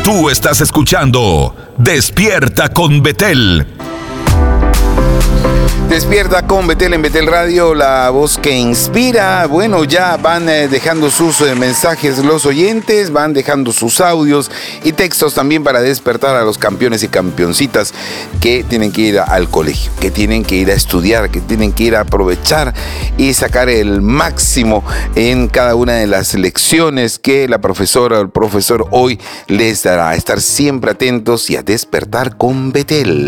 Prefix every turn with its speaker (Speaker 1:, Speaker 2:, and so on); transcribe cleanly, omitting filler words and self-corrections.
Speaker 1: Tú estás escuchando Despierta con Betel.
Speaker 2: Despierta con Betel en Betel Radio, la voz que inspira. Bueno, ya van dejando sus mensajes los oyentes, van dejando sus audios y textos también para despertar a los campeones y campeoncitas que tienen que ir al colegio, que tienen que ir a estudiar, que tienen que ir a aprovechar y sacar el máximo en cada una de las lecciones que la profesora o el profesor hoy les dará. A estar siempre atentos y a despertar con Betel.